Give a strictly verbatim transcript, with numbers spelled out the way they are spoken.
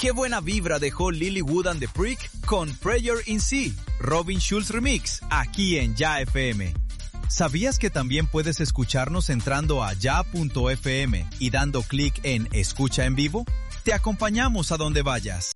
qué buena vibra dejó Lilywood and the Prick con Prayer in Sea, Robin Schulz Remix, aquí en Ya F M. ¿Sabías que también puedes escucharnos entrando a ya punto f m y dando clic en Escucha en Vivo? Te acompañamos a donde vayas.